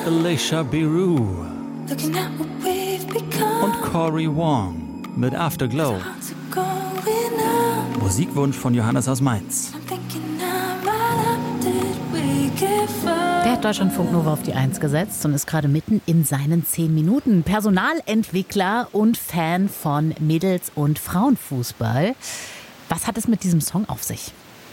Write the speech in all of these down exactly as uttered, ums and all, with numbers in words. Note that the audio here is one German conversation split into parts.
Alicia Beru und Corey Wong mit Afterglow. Musikwunsch von Johannes aus Mainz. Der hat Deutschlandfunk Nova auf die Eins gesetzt und ist gerade mitten in seinen zehn Minuten. Personalentwickler und Fan von Mädels- und Frauenfußball. Was hat es mit diesem Song auf sich?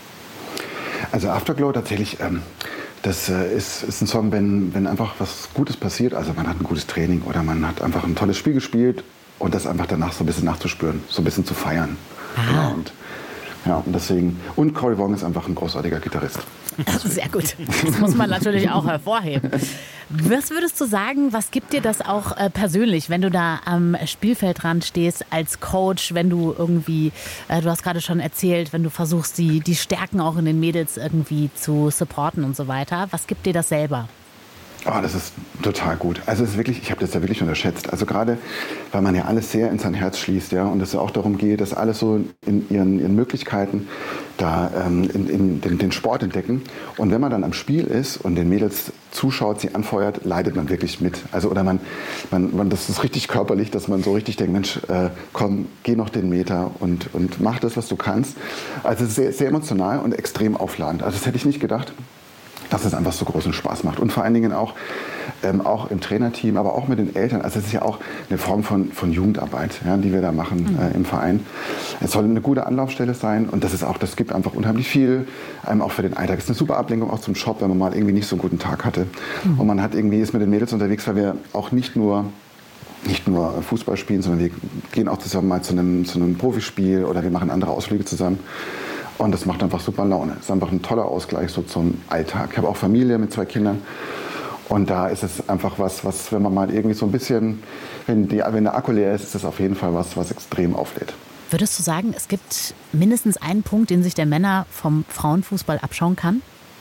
Also Afterglow tatsächlich, ähm, das äh, ist, ist ein Song, wenn, wenn einfach was Gutes passiert. Also man hat ein gutes Training oder man hat einfach ein tolles Spiel gespielt und das einfach danach so ein bisschen nachzuspüren, so ein bisschen zu feiern. Ah. Ja, und, ja, und deswegen. Und Corey Wong ist einfach ein großartiger Gitarrist. Sehr gut. Das muss man natürlich auch hervorheben. Was würdest du sagen, was gibt dir das auch äh, persönlich, wenn du da am Spielfeldrand stehst als Coach, wenn du irgendwie, äh, du hast gerade schon erzählt, wenn du versuchst, die, die Stärken auch in den Mädels irgendwie zu supporten und so weiter. Was gibt dir das selber? Oh, das ist total gut. Also es ist wirklich, ich habe das ja wirklich unterschätzt. Also gerade, weil man ja alles sehr in sein Herz schließt, ja, und es ja auch darum geht, dass alles so in ihren, ihren Möglichkeiten da ähm, in, in den, den Sport entdecken. Und wenn man dann am Spiel ist und den Mädels zuschaut, sie anfeuert, leidet man wirklich mit. Also oder man, man, man das ist richtig körperlich, dass man so richtig denkt, Mensch, äh, komm, geh noch den Meter und, und mach das, was du kannst. Also sehr, sehr emotional und extrem aufladend. Also das hätte ich nicht gedacht, dass es einfach so großen Spaß macht. Und vor allen Dingen auch, ähm, auch im Trainerteam, aber auch mit den Eltern. Also es ist ja auch eine Form von, von Jugendarbeit, ja, die wir da machen äh, im Verein. Es soll eine gute Anlaufstelle sein und das ist auch, das gibt einfach unheimlich viel, ähm, auch für den Alltag. Es ist eine super Ablenkung auch zum Shop, wenn man mal irgendwie nicht so einen guten Tag hatte. Mhm. Und man hat irgendwie, ist mit den Mädels unterwegs, weil wir auch nicht nur nicht nur Fußball spielen, sondern wir gehen auch zusammen mal zu einem, zu einem Profispiel oder wir machen andere Ausflüge zusammen. Und das macht einfach super Laune. Es ist einfach ein toller Ausgleich so zum Alltag. Ich habe auch Familie mit zwei Kindern. Und da ist es einfach was, was wenn man mal irgendwie so ein bisschen, wenn, die, wenn der Akku leer ist, ist es auf jeden Fall was, was extrem auflädt. Würdest du sagen, es gibt mindestens einen Punkt, den sich der Männer vom Frauenfußball abschauen kann?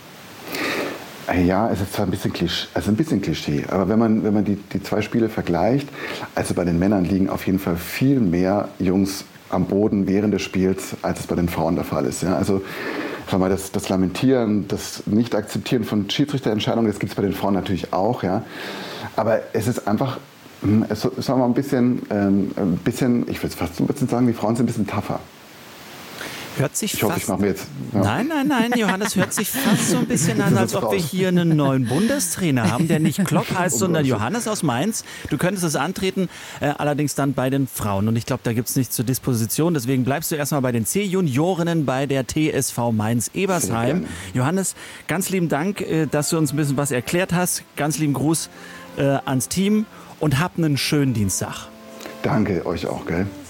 Ja, es ist zwar ein bisschen Klischee, also ein bisschen Klischee, aber wenn man, wenn man die, die zwei Spiele vergleicht, also bei den Männern liegen auf jeden Fall viel mehr Jungs am Boden während des Spiels, als es bei den Frauen der Fall ist. Ja, also sag mal, das, das Lamentieren, das Nicht-Akzeptieren von Schiedsrichterentscheidungen, das gibt es bei den Frauen natürlich auch. Ja. Aber es ist einfach, es ist mal ein bisschen, ähm, ein bisschen, ich würde fast ein bisschen sagen, die Frauen sind ein bisschen tougher. Hört sich ich hoffe, fast, ich mache mir jetzt... Ja. Nein, nein, nein, Johannes, hört sich fast so ein bisschen an, als ob wir hier einen neuen Bundestrainer haben, der nicht Klopp heißt, sondern Johannes aus Mainz. Du könntest es antreten, äh, allerdings dann bei den Frauen. Und ich glaube, da gibt es nichts zur Disposition. Deswegen bleibst du erstmal bei den C-Juniorinnen bei der T S V Mainz-Ebersheim. Johannes, ganz lieben Dank, äh, dass du uns ein bisschen was erklärt hast. Ganz lieben Gruß äh, ans Team und hab einen schönen Dienstag. Danke, euch auch, gell?